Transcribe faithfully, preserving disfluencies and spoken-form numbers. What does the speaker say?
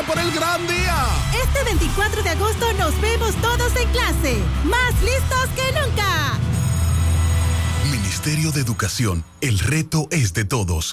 prepara por el gran día. Este veinticuatro de agosto nos vemos todos en clase, más listos que nunca. Ministerio de Educación, el reto es de todos.